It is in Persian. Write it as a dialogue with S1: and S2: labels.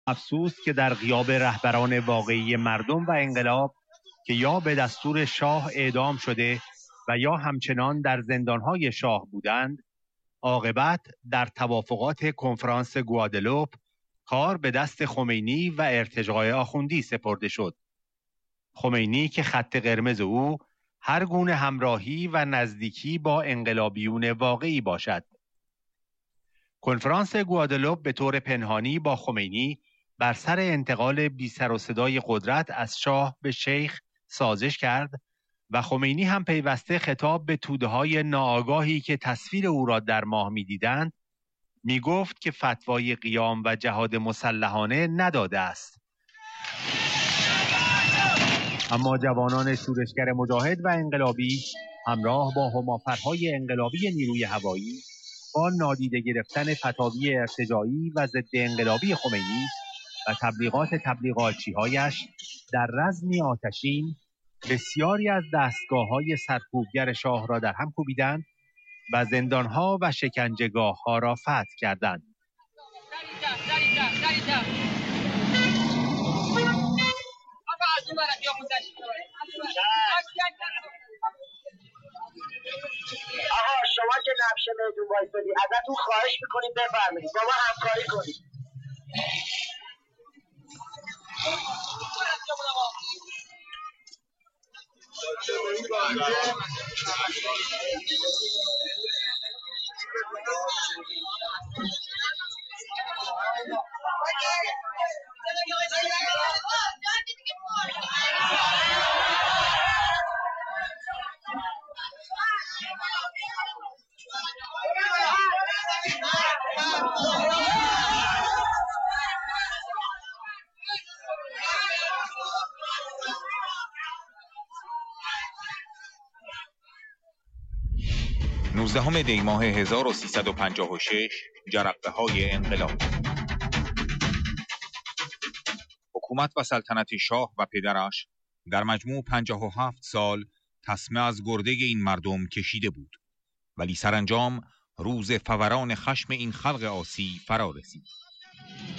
S1: افسوس که در غیاب رهبران واقعی مردم و انقلاب که یا به دستور شاه اعدام شده و یا همچنان در زندانهای شاه بودند، عاقبت در توافقات کنفرانس گوادلوپ کار به دست خمینی و ارتجاع آخوندی سپرده شد. خمینی که خط قرمز او هر گونه همراهی و نزدیکی با انقلابیون واقعی باشد. کنفرانس گوادلوپ به طور پنهانی با خمینی بر سر انتقال بی سر و صدای قدرت از شاه به شیخ سازش کرد و خمینی هم پیوسته خطاب به توده‌های ناآگاهی که تصویر او را در ماه می‌دیدند می‌گفت که فتوای قیام و جهاد مسلحانه نداده است. اما جوانان شورشگر مجاهد و انقلابی همراه با همافرهای انقلابی نیروی هوایی با نادیده گرفتن فتاوی ارتجاعی و ضد انقلابی خمینی و تبلیغاتچی‌هایش در رزمی آتشین بسیاری از دستگاه‌های سرکوبگر شاه را در هم کوبیدند و زندان‌ها و شکنجهگاه‌ها را فتح کردند.
S2: آها شما که نقش میدون وایسادی ازتون خواهش میکنیم بفرمایید با ما همکاری کنید.
S3: نوزدهم دی ماه 1356 جرقه‌های انقلاب. حکومت و سلطنت شاه و پدرش در مجموع 57 سال تسمه از گرده این مردم کشیده بود، ولی سرانجام روز فوران خشم این خلق عاصی فرا رسید.